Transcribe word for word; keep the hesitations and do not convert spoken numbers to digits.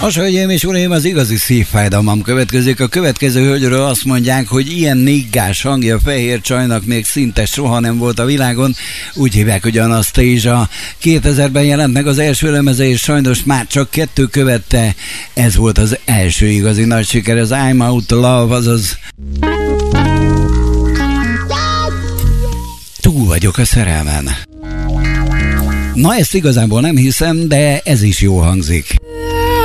Nos, hölgyeim és uraim, az igazi szívfájdalmam következik. A következő hölgyről azt mondják, hogy ilyen niggás hangja fehér csajnak még szinte soha nem volt a világon. Úgy hívják, hogy Anastasia. kétezerben jelent meg az első lemeze, és sajnos már csak kettő követte. Ez volt az első igazi nagy siker, az I'm Out to Love, azaz túl vagyok a szerelmen. Na, ezt igazából nem hiszem, de ez is jó hangzik.